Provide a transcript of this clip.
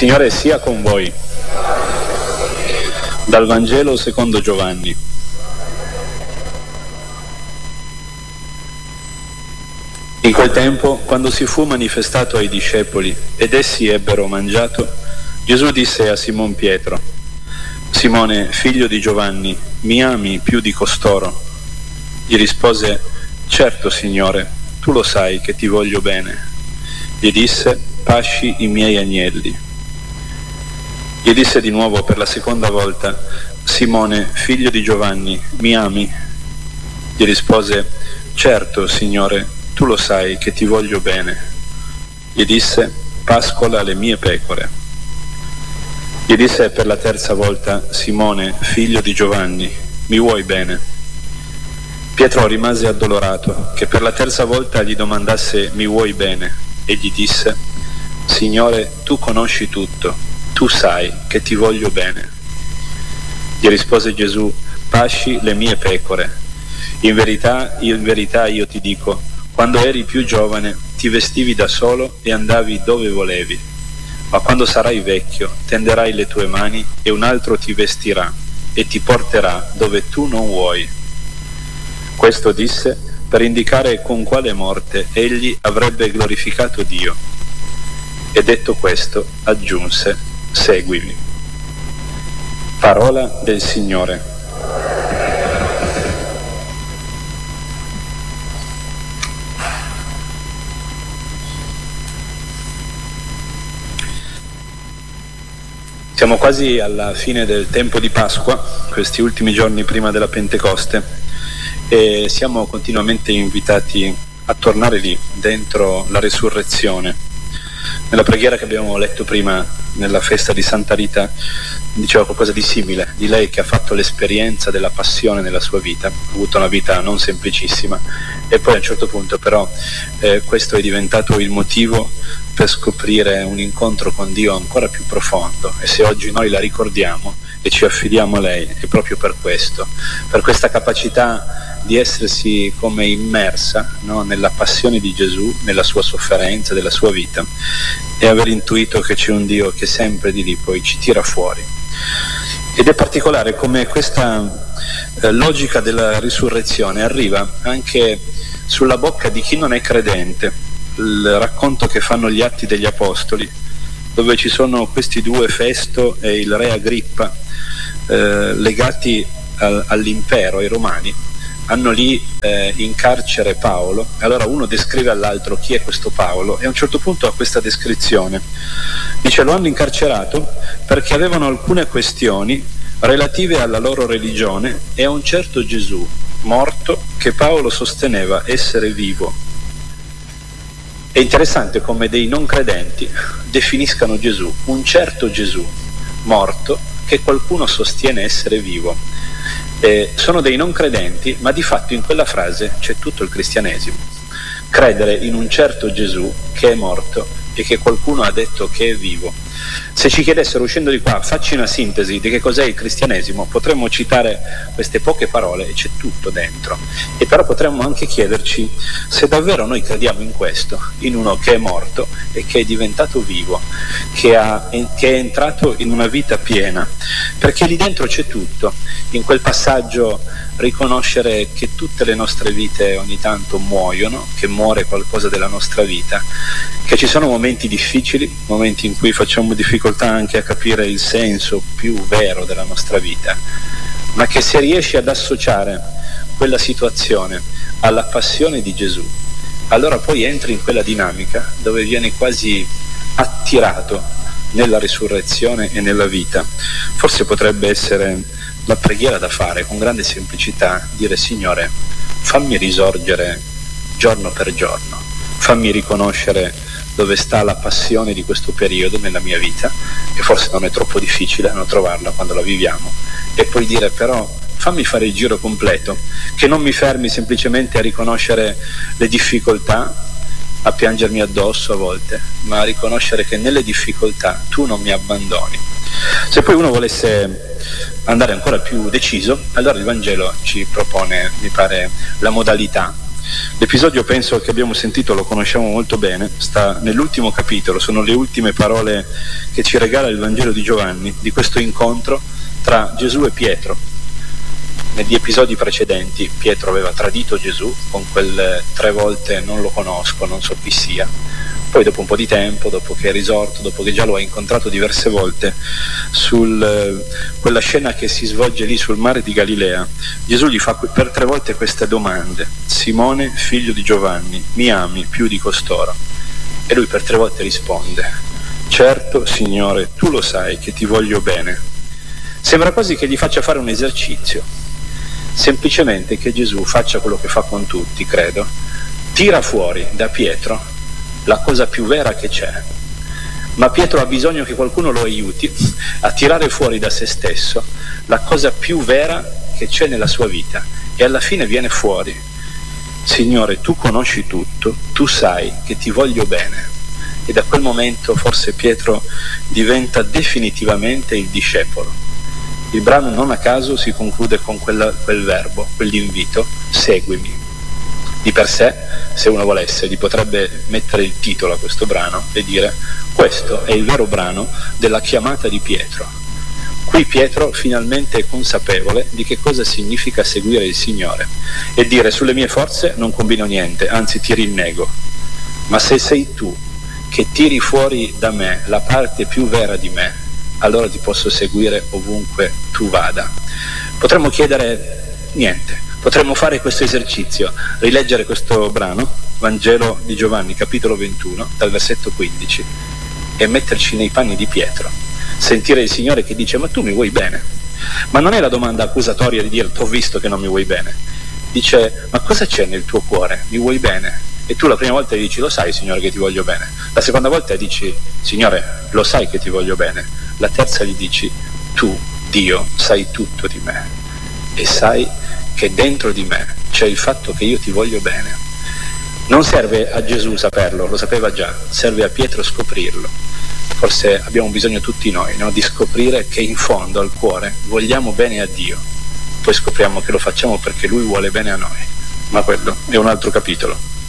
Il Signore sia con voi. Dal Vangelo secondo Giovanni. In quel tempo, quando si fu manifestato ai discepoli ed essi ebbero mangiato, Gesù disse a Simon Pietro: Simone, figlio di Giovanni, mi ami più di costoro? Gli rispose: certo, Signore, tu lo sai che ti voglio bene. Gli disse: pasci i miei agnelli. Gli disse di nuovo per la seconda volta: Simone, figlio di Giovanni, mi ami? Gli rispose: certo, Signore, tu lo sai che ti voglio bene. Gli disse: pascola le mie pecore. Gli disse per la terza volta: Simone, figlio di Giovanni, mi vuoi bene? Pietro rimase addolorato che per la terza volta gli domandasse: mi vuoi bene? E gli disse: Signore, tu conosci tutto, tu sai che ti voglio bene. Gli rispose Gesù: pasci le mie pecore. In verità io ti dico, quando eri più giovane ti vestivi da solo e andavi dove volevi, ma quando sarai vecchio tenderai le tue mani e un altro ti vestirà e ti porterà dove tu non vuoi. Questo disse per indicare con quale morte egli avrebbe glorificato Dio. E detto questo aggiunse: seguimi. Parola del Signore. Siamo quasi alla fine del tempo di Pasqua, questi ultimi giorni prima della Pentecoste, e siamo continuamente invitati a tornare lì, dentro la resurrezione. Nella preghiera che abbiamo letto prima, nella festa di Santa Rita, diceva qualcosa di simile, di lei che ha fatto l'esperienza della passione nella sua vita, ha avuto una vita non semplicissima, e poi a un certo punto però questo è diventato il motivo per scoprire un incontro con Dio ancora più profondo. E se oggi noi la ricordiamo e ci affidiamo a lei, è proprio per questo, per questa capacità di essersi come immersa, no, nella passione di Gesù, nella sua sofferenza, della sua vita, e aver intuito che c'è un Dio che sempre di lì poi ci tira fuori. Ed è particolare come questa logica della risurrezione arriva anche sulla bocca di chi non è credente. Il racconto che fanno gli Atti degli Apostoli, dove ci sono questi due, Festo e il re Agrippa, legati all'impero, ai romani, hanno lì in carcere Paolo. Allora uno descrive all'altro chi è questo Paolo, e a un certo punto ha questa descrizione. Dice: lo hanno incarcerato perché avevano alcune questioni relative alla loro religione e a un certo Gesù morto che Paolo sosteneva essere vivo. È interessante come dei non credenti definiscano Gesù, un certo Gesù morto che qualcuno sostiene essere vivo. Sono dei non credenti, ma di fatto in quella frase c'è tutto il cristianesimo. Credere in un certo Gesù che è morto e che qualcuno ha detto che è vivo. Se ci chiedessero, uscendo di qua, facci una sintesi di che cos'è il cristianesimo, potremmo citare queste poche parole e c'è tutto dentro. E però potremmo anche chiederci se davvero noi crediamo in questo, in uno che è morto e che è diventato vivo, che è entrato in una vita piena, perché lì dentro c'è tutto. In quel passaggio riconoscere che tutte le nostre vite ogni tanto muoiono, che muore qualcosa della nostra vita, che ci sono momenti difficili, momenti in cui facciamo difficoltà anche a capire il senso più vero della nostra vita, ma che se riesci ad associare quella situazione alla passione di Gesù, allora poi entri in quella dinamica dove vieni quasi attirato nella risurrezione e nella vita. Forse potrebbe essere la preghiera da fare con grande semplicità, dire: Signore, fammi risorgere giorno per giorno, fammi riconoscere dove sta la passione di questo periodo nella mia vita, che forse non è troppo difficile non trovarla quando la viviamo, e poi dire: però fammi fare il giro completo, che non mi fermi semplicemente a riconoscere le difficoltà, a piangermi addosso a volte, ma a riconoscere che nelle difficoltà tu non mi abbandoni. Se poi uno volesse andare ancora più deciso, allora il Vangelo ci propone, mi pare, la modalità L'episodio, penso che abbiamo sentito, lo conosciamo molto bene, sta nell'ultimo capitolo, sono le ultime parole che ci regala il Vangelo di Giovanni, di questo incontro tra Gesù e Pietro. Negli episodi precedenti Pietro aveva tradito Gesù con quel 3 volte non lo conosco, non so chi sia. Poi dopo un po' di tempo, dopo che è risorto, dopo che già lo ha incontrato diverse volte, quella scena che si svolge lì sul mare di Galilea, Gesù gli fa per 3 volte queste domande: Simone, figlio di Giovanni, mi ami più di costoro? E lui per 3 volte risponde: certo, Signore, tu lo sai che ti voglio bene. Sembra quasi che gli faccia fare un esercizio, semplicemente che Gesù faccia quello che fa con tutti, credo: tira fuori da Pietro la cosa più vera che c'è. Ma Pietro ha bisogno che qualcuno lo aiuti a tirare fuori da se stesso la cosa più vera che c'è nella sua vita, e alla fine viene fuori: Signore, tu conosci tutto, tu sai che ti voglio bene. E da quel momento forse Pietro diventa definitivamente il discepolo. Il brano non a caso si conclude con quel verbo, quell'invito: seguimi. Di per sé, se uno volesse, gli potrebbe mettere il titolo a questo brano e dire: questo è il vero brano della chiamata di Pietro. Qui Pietro finalmente è consapevole di che cosa significa seguire il Signore e dire: sulle mie forze non combino niente, anzi ti rinnego. Ma se sei tu che tiri fuori da me la parte più vera di me, allora ti posso seguire ovunque tu vada. Potremmo chiedere niente. Potremmo fare questo esercizio, rileggere questo brano, Vangelo di Giovanni, capitolo 21, dal versetto 15, e metterci nei panni di Pietro, sentire il Signore che dice: ma tu mi vuoi bene? Ma non è la domanda accusatoria di dire: t'ho visto che non mi vuoi bene. Dice: ma cosa c'è nel tuo cuore? Mi vuoi bene? E tu la prima volta gli dici: lo sai, Signore, che ti voglio bene. La seconda volta dici: Signore, lo sai che ti voglio bene. La terza gli dici: tu, Dio, sai tutto di me e sai che dentro di me c'è il fatto che io ti voglio bene. Non serve a Gesù saperlo, lo sapeva già, serve a Pietro scoprirlo. Forse abbiamo bisogno tutti noi, no? Di scoprire che in fondo al cuore vogliamo bene a Dio. Poi scopriamo che lo facciamo perché Lui vuole bene a noi, ma quello è un altro capitolo.